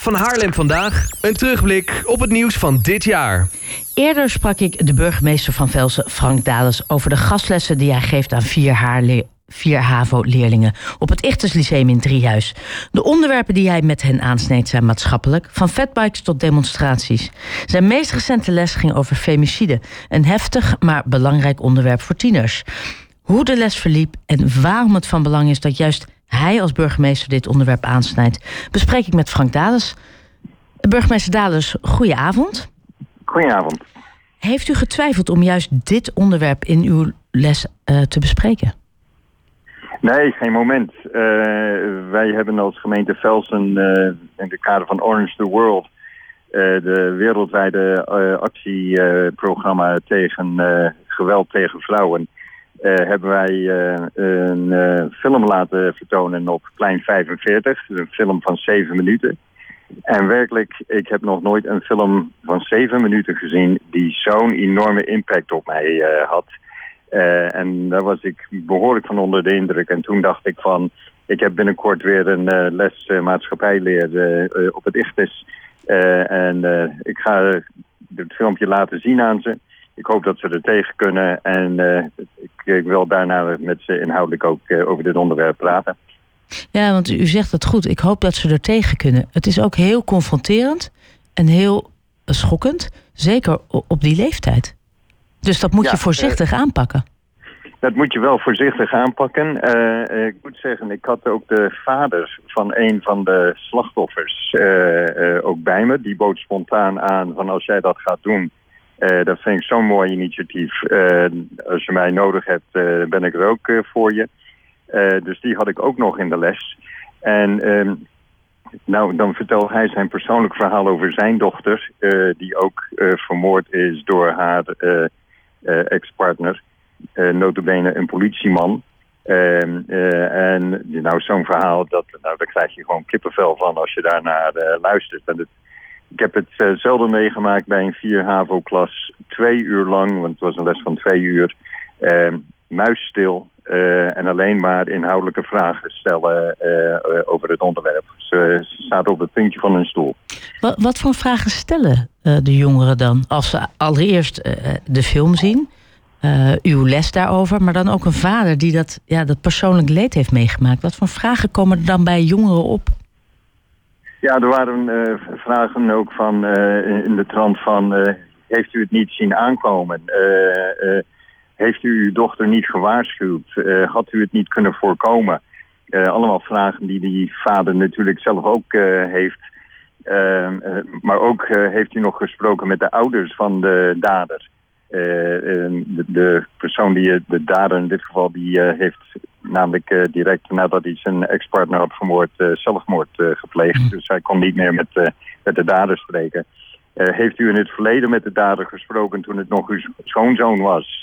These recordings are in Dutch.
Van Haarlem vandaag. Een terugblik op het nieuws van dit jaar. Eerder sprak ik de burgemeester van Velsen, Frank Dales, over de gastlessen die hij geeft aan 4 HAVO-leerlingen op het Ichthus Lyceum in Driehuis. De onderwerpen die hij met hen aansneed zijn maatschappelijk, van fatbikes tot demonstraties. Zijn meest recente les ging over femicide, een heftig maar belangrijk onderwerp voor tieners. Hoe de les verliep en waarom het van belang is dat juist hij als burgemeester dit onderwerp aansnijdt, bespreek ik met Frank Dales. Burgemeester Dales, goedenavond. Goedenavond. Heeft u getwijfeld om juist dit onderwerp in uw les te bespreken? Nee, geen moment. Wij hebben als gemeente Velsen in het kader van Orange the World de wereldwijde actieprogramma tegen geweld tegen vrouwen. Hebben wij een film laten vertonen op Plein 45. Een film van 7 minuten. En werkelijk, ik heb nog nooit een film van 7 minuten gezien die zo'n enorme impact op mij had. En daar was ik behoorlijk van onder de indruk. En toen dacht ik van, ik heb binnenkort weer een les maatschappijleer op het Ichthus. Ik ga het filmpje laten zien aan ze. Ik hoop dat ze er tegen kunnen. En ik wil daarna met ze inhoudelijk ook over dit onderwerp praten. Ja, want u zegt het goed. Ik hoop dat ze er tegen kunnen. Het is ook heel confronterend en heel schokkend. Zeker op die leeftijd. Dus dat moet je voorzichtig aanpakken. Dat moet je wel voorzichtig aanpakken. Ik moet zeggen, ik had ook de vader van een van de slachtoffers ook bij me. Die bood spontaan aan van als jij dat gaat doen, dat vind ik zo'n mooi initiatief. Als je mij nodig hebt, ben ik er ook voor je. Dus die had ik ook nog in de les. En dan vertelt hij zijn persoonlijk verhaal over zijn dochter, die ook vermoord is door haar ex-partner. Nota bene een politieman. Zo'n verhaal, daar krijg je gewoon kippenvel van als je daarnaar luistert. En ik heb het zelden meegemaakt bij een 4 HAVO-klas. 2 uur lang, want het was een les van 2 uur. Muisstil. En alleen maar inhoudelijke vragen stellen over het onderwerp. Ze staat op het puntje van hun stoel. Wat voor vragen stellen de jongeren dan? Als ze allereerst de film zien, uw les daarover, maar dan ook een vader die dat persoonlijk leed heeft meegemaakt. Wat voor vragen komen er dan bij jongeren op? Ja, er waren vragen ook van in de trant van, heeft u het niet zien aankomen? Heeft u uw dochter niet gewaarschuwd? Had u het niet kunnen voorkomen? Allemaal vragen die vader natuurlijk zelf ook heeft. Maar ook heeft u nog gesproken met de ouders van de dader. De persoon die de dader in dit geval, die heeft namelijk direct nadat hij zijn ex-partner had vermoord, zelfmoord gepleegd. Dus hij kon niet meer met de dader spreken. Heeft u in het verleden met de dader gesproken toen het nog uw schoonzoon was?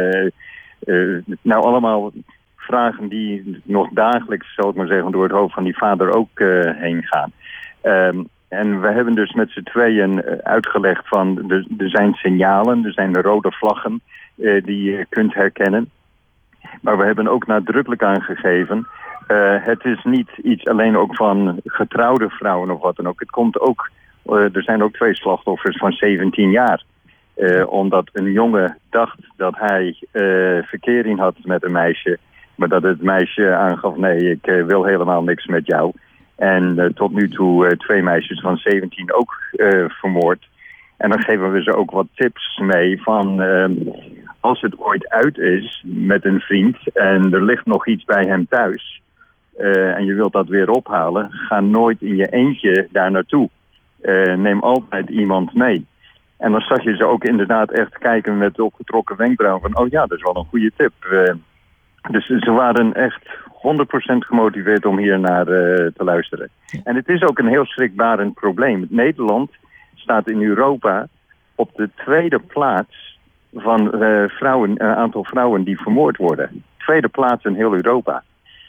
Allemaal vragen die nog dagelijks, zal ik maar zeggen, door het hoofd van die vader ook heen gaan. En we hebben dus met z'n tweeën uitgelegd van, er zijn signalen, er zijn rode vlaggen die je kunt herkennen. Maar we hebben ook nadrukkelijk aangegeven, het is niet iets alleen ook van getrouwde vrouwen of wat dan ook. Het komt ook, er zijn ook 2 slachtoffers van 17 jaar. Omdat een jongen dacht dat hij verkering had met een meisje. Maar dat het meisje aangaf, nee, ik wil helemaal niks met jou. En tot nu toe 2 meisjes van 17 ook vermoord. En dan geven we ze ook wat tips mee van, als het ooit uit is met een vriend en er ligt nog iets bij hem thuis en je wilt dat weer ophalen, ga nooit in je eentje daar naartoe. Neem altijd iemand mee. En dan zag je ze ook inderdaad echt kijken met opgetrokken wenkbrauwen van, oh ja, dat is wel een goede tip. Dus ze waren echt 100% gemotiveerd om hier naar te luisteren. En het is ook een heel schrikbarend probleem. Nederland staat in Europa op de 2e plaats van aantal vrouwen die vermoord worden. 2e plaats in heel Europa.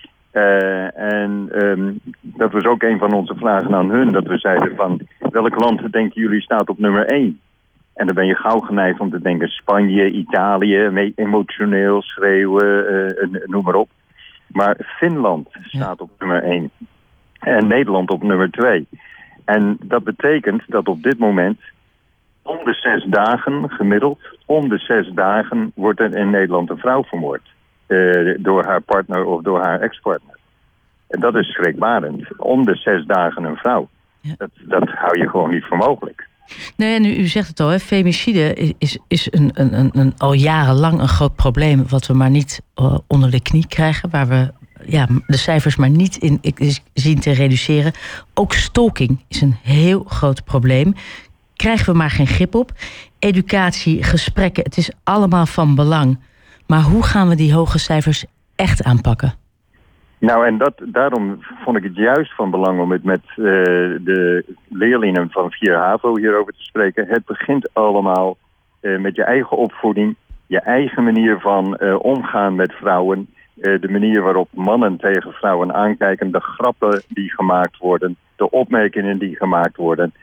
Dat was ook een van onze vragen aan hun. Dat we zeiden van, welk land denken jullie staat op nummer 1? En dan ben je gauw geneigd om te denken Spanje, Italië, emotioneel schreeuwen, noem maar op. Maar Finland staat op nummer 1. En Nederland op nummer 2. En dat betekent dat op dit moment om de 6 dagen, gemiddeld, om de 6 dagen wordt er in Nederland een vrouw vermoord. Door haar partner of door haar ex-partner. En dat is schrikbarend. Om de 6 dagen een vrouw. Ja. Dat hou je gewoon niet voor mogelijk. Nee, en u zegt het al, hè, femicide is een al jarenlang een groot probleem wat we maar niet onder de knie krijgen, waar we de cijfers maar niet in zien te reduceren. Ook stalking is een heel groot probleem. Krijgen we maar geen grip op. Educatie, gesprekken, het is allemaal van belang. Maar hoe gaan we die hoge cijfers echt aanpakken? Nou, en daarom vond ik het juist van belang om het met de leerlingen van 4 HAVO hierover te spreken. Het begint allemaal met je eigen opvoeding, je eigen manier van omgaan met vrouwen, de manier waarop mannen tegen vrouwen aankijken, de grappen die gemaakt worden, de opmerkingen die gemaakt worden,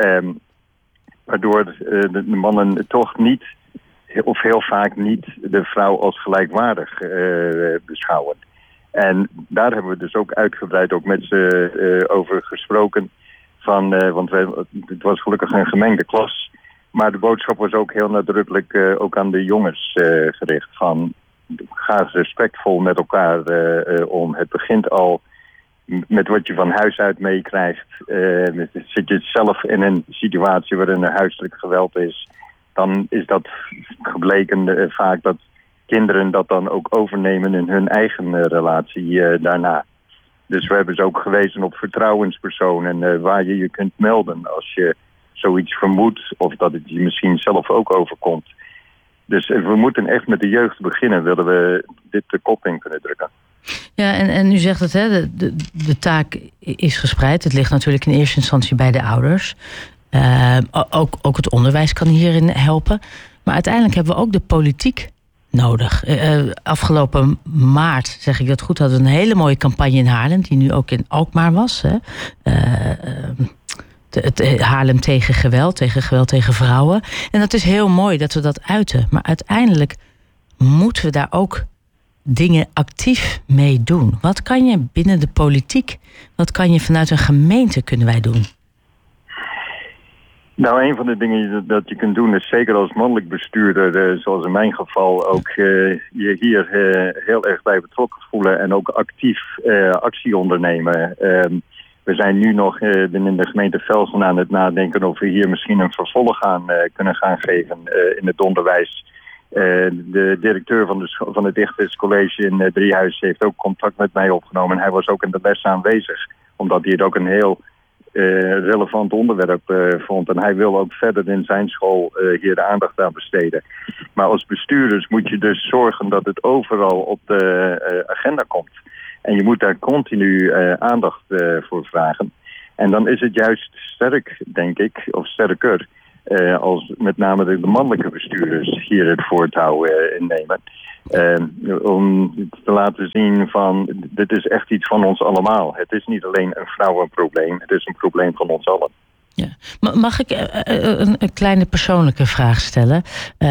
waardoor de mannen toch niet, of heel vaak niet, de vrouw als gelijkwaardig beschouwen. En daar hebben we dus ook uitgebreid ook met ze over gesproken. Want het was gelukkig een gemengde klas. Maar de boodschap was ook heel nadrukkelijk ook aan de jongens gericht. Van, ga respectvol met elkaar om. Het begint al met wat je van huis uit meekrijgt. Zit je zelf in een situatie waarin er huiselijk geweld is, dan is dat gebleken vaak dat kinderen dat dan ook overnemen in hun eigen relatie daarna. Dus we hebben ze ook gewezen op vertrouwenspersonen waar je kunt melden als je zoiets vermoedt of dat het je misschien zelf ook overkomt. Dus we moeten echt met de jeugd beginnen, willen we dit de kop in kunnen drukken. Ja, en u zegt het, hè, de taak is gespreid. Het ligt natuurlijk in eerste instantie bij de ouders. Ook het onderwijs kan hierin helpen. Maar uiteindelijk hebben we ook de politiek nodig. Afgelopen maart, zeg ik dat goed, hadden we een hele mooie campagne in Haarlem, die nu ook in Alkmaar was. Hè. Het Haarlem tegen geweld tegen vrouwen. En dat is heel mooi dat we dat uiten. Maar uiteindelijk moeten we daar ook dingen actief mee doen. Wat kan je binnen de politiek, wat kan je vanuit een gemeente kunnen wij doen? Nou, een van de dingen dat je kunt doen is zeker als mannelijk bestuurder, zoals in mijn geval, ook je hier heel erg bij betrokken voelen en ook actief actie ondernemen. We zijn nu nog in de gemeente Velsen aan het nadenken of we hier misschien een vervolg aan kunnen gaan geven in het onderwijs. De directeur van het Ichthys College in Driehuis heeft ook contact met mij opgenomen. Hij was ook in de les aanwezig, omdat hij het ook een heel relevant onderwerp vond. En hij wil ook verder in zijn school hier de aandacht aan besteden. Maar als bestuurders moet je dus zorgen dat het overal op de agenda komt. En je moet daar continu aandacht voor vragen. En dan is het juist sterk, denk ik, of sterker, als met name de mannelijke bestuurders hier het voortouw innemen. Om te laten zien van, dit is echt iets van ons allemaal. Het is niet alleen een vrouwenprobleem, het is een probleem van ons allen. Ja. Mag ik een kleine persoonlijke vraag stellen?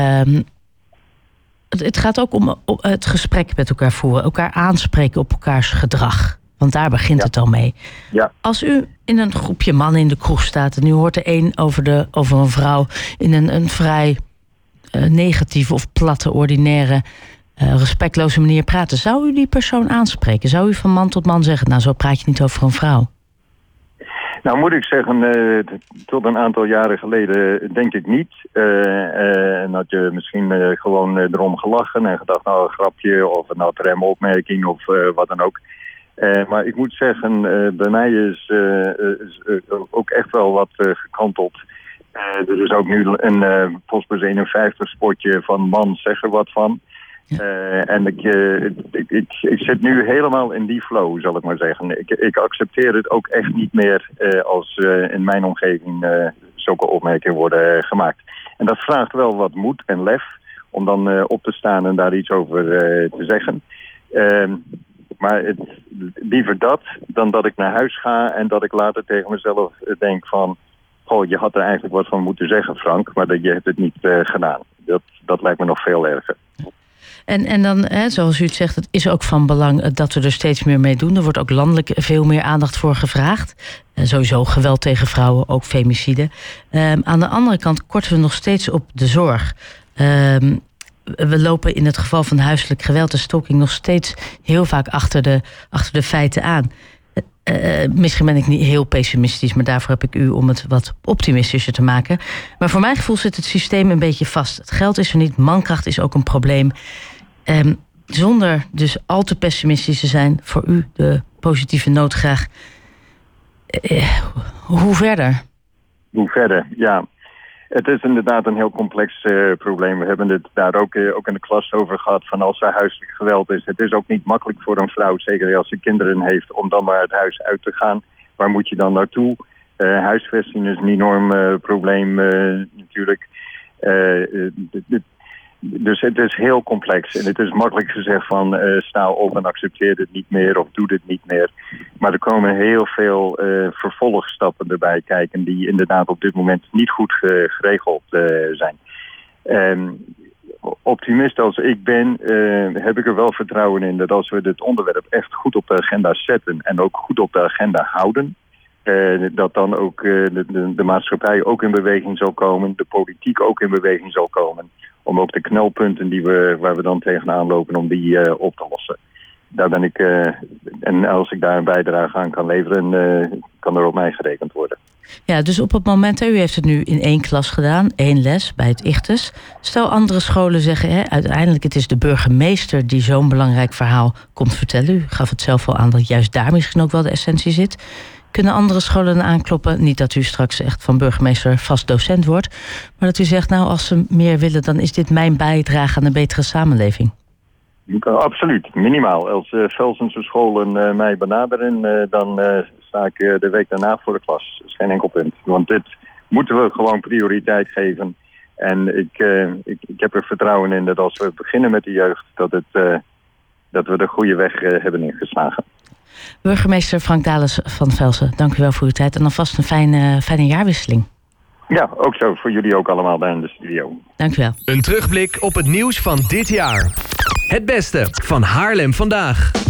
Het gaat ook om het gesprek met elkaar voeren, elkaar aanspreken op elkaars gedrag. Want daar begint het al mee. Ja. Als u in een groepje mannen in de kroeg staat en u hoort er één over een vrouw in een vrij negatieve of platte, ordinaire, respectloze manier praten, zou u die persoon aanspreken? Zou u van man tot man zeggen, nou, zo praat je niet over een vrouw? Nou, moet ik zeggen, tot een aantal jaren geleden denk ik niet. En had je misschien gewoon erom gelachen en gedacht, nou, een grapje of een rem opmerking of wat dan ook. Maar ik moet zeggen, bij mij is ook echt wel wat gekanteld. Er is ook nu een Postbus 51 spotje van man zeg er wat van. En ik zit nu helemaal in die flow, zal ik maar zeggen. Ik accepteer het ook echt niet meer als in mijn omgeving zulke opmerkingen worden gemaakt. En dat vraagt wel wat moed en lef om dan op te staan en daar iets over te zeggen. Maar liever dat dan dat ik naar huis ga en dat ik later tegen mezelf denk van, goh, je had er eigenlijk wat van moeten zeggen, Frank, maar je hebt het niet gedaan. Dat lijkt me nog veel erger. En dan, zoals u het zegt, het is ook van belang dat we er steeds meer mee doen. Er wordt ook landelijk veel meer aandacht voor gevraagd. Sowieso geweld tegen vrouwen, ook femicide. Aan de andere kant korten we nog steeds op de zorg. We lopen in het geval van huiselijk geweld en stalking nog steeds heel vaak achter de feiten aan. Misschien ben ik niet heel pessimistisch, maar daarvoor heb ik u om het wat optimistischer te maken. Maar voor mijn gevoel zit het systeem een beetje vast. Het geld is er niet, mankracht is ook een probleem. Zonder dus al te pessimistisch te zijn, voor u de positieve noot graag. Hoe verder? Hoe verder, ja. Het is inderdaad een heel complex probleem. We hebben het daar ook in de klas over gehad van als er huiselijk geweld is. Het is ook niet makkelijk voor een vrouw, zeker als ze kinderen heeft, om dan maar het huis uit te gaan. Waar moet je dan naartoe? Huisvesting is een enorm probleem natuurlijk. Dus het is heel complex. En het is makkelijk gezegd van sta op en accepteer dit niet meer of doe dit niet meer. Maar er komen heel veel vervolgstappen erbij kijken die inderdaad op dit moment niet goed geregeld zijn. Optimist als ik ben, heb ik er wel vertrouwen in dat als we dit onderwerp echt goed op de agenda zetten en ook goed op de agenda houden, dat dan ook de maatschappij ook in beweging zal komen, de politiek ook in beweging zal komen, om ook de knelpunten waar we dan tegenaan lopen, om die op te lossen. Daar ben ik, en als ik daar een bijdrage aan kan leveren, kan er op mij gerekend worden. Ja, dus op het moment, u heeft het nu in 1 klas gedaan, 1 les bij het Ichthus. Stel andere scholen zeggen, uiteindelijk het is de burgemeester die zo'n belangrijk verhaal komt vertellen. U gaf het zelf al aan dat juist daar misschien ook wel de essentie zit. Kunnen andere scholen aankloppen? Niet dat u straks echt van burgemeester vast docent wordt, maar dat u zegt, nou, als ze meer willen, dan is dit mijn bijdrage aan een betere samenleving. Absoluut, minimaal. Als Velsense scholen mij benaderen, dan sta ik de week daarna voor de klas. Dat is geen enkel punt. Want dit moeten we gewoon prioriteit geven. En ik heb er vertrouwen in dat als we beginnen met de jeugd, dat we de goede weg hebben ingeslagen. Burgemeester Frank Dales van Velsen, dank u wel voor uw tijd. En alvast een fijne jaarwisseling. Ja, ook zo. Voor jullie ook allemaal daar in de studio. Dank u wel. Een terugblik op het nieuws van dit jaar. Het beste van Haarlem vandaag.